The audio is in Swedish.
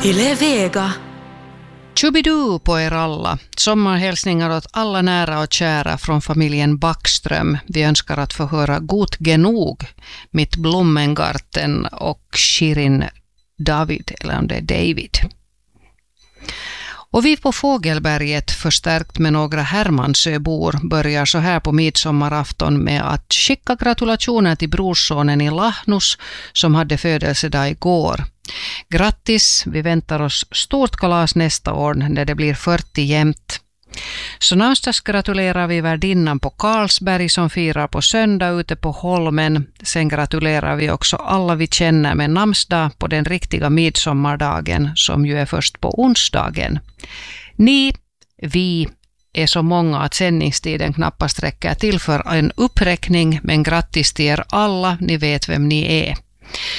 Yle Vega. Tjubidu på er alla. Sommarhälsningar åt alla nära och kära från familjen Backström. Vi önskar att få höra Gut genug, Mitt Blommengarten och Shirin David, eller om det är David. Och vi på Fågelberget, förstärkt med några Hermansöbor, börjar så här på midsommarafton med att skicka gratulationer till brorsonen i Lahnus som hade födelsedag igår. Grattis, vi väntar oss stort kalas nästa år när det blir 40 jämt. Så någonstans gratulerar vi värdinnan på Karlsberg som firar på söndag ute på Holmen. Sen gratulerar vi också alla vi känner med namnsdag på den riktiga midsommardagen som ju är först på onsdagen. Vi är så många att sändningstiden knappast räcker till för en uppräkning, men grattis till er alla, ni vet vem ni är.